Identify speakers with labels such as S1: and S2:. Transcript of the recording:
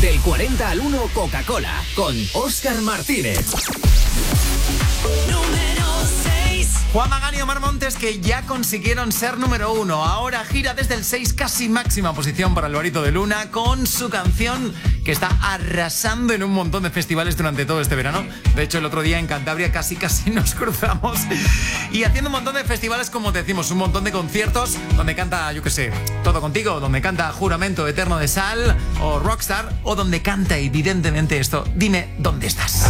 S1: Del 40 al 1 Coca-Cola con Óscar Martínez.
S2: Número 6.
S3: Juan Magán y Omar Montes, que ya consiguieron ser número 1. Ahora gira desde el 6, casi máxima posición para Alvarito de Luna, con su canción que está arrasando en un montón de festivales durante todo este verano. De hecho, el otro día en Cantabria casi nos cruzamos. Y haciendo un montón de festivales, como te decimos, un montón de conciertos donde canta, yo qué sé, Todo Contigo, donde canta Juramento Eterno de Sal o Rockstar, o donde canta evidentemente esto, Dime dónde estás.